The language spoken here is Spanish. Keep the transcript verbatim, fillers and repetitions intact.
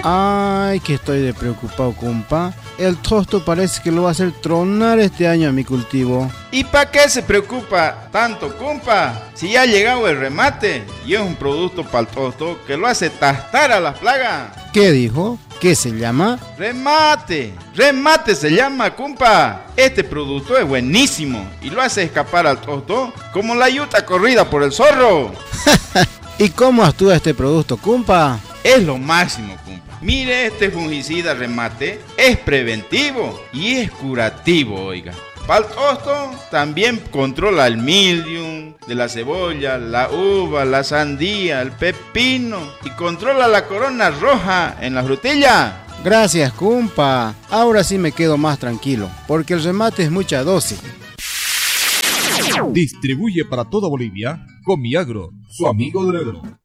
Ay, que estoy de preocupado, compa. El tosto parece que lo va a hacer tronar este año a mi cultivo. ¿Y para qué se preocupa tanto, compa? Si ya ha llegado el remate y es un producto para el tosto que lo hace tastar a las plagas. ¿Qué dijo? ¿Qué se llama? Remate, remate se llama, compa. Este producto es buenísimo y lo hace escapar al tosto como la yuta corrida por el zorro. ¿Y cómo actúa este producto, compa? Es lo máximo, compa. Mire, este fungicida remate es preventivo y es curativo, oiga. Para el tosto también controla el mildium de la cebolla, la uva, la sandía, el pepino y controla la corona roja en la frutilla. Gracias, compa. Ahora sí me quedo más tranquilo, porque el remate es mucha dosis. Distribuye para toda Bolivia Comiagro, su amigo del agro.